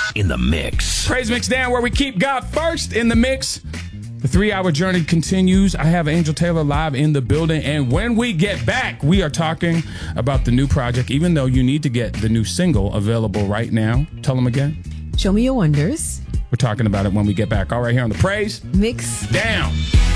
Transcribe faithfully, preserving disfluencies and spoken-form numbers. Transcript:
in the mix. Praise Mix Down, where we keep God first in the mix. The three-hour journey continues. I have Angel Taylor live in the building. And when we get back, we are talking about the new project, even though you need to get the new single available right now. Tell them again. Show Me Your Wonders. We're talking about it when we get back. All right, here on the Praise Mix Down.